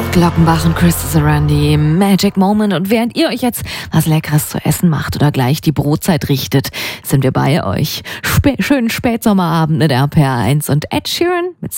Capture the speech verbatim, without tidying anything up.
Glockenbach und Chris Sarandi, Magic Moment. Und während ihr euch jetzt was Leckeres zu essen macht oder gleich die Brotzeit richtet, sind wir bei euch. Spä- schönen Spätsommerabend mit R P R eins und Ed Sheeran mit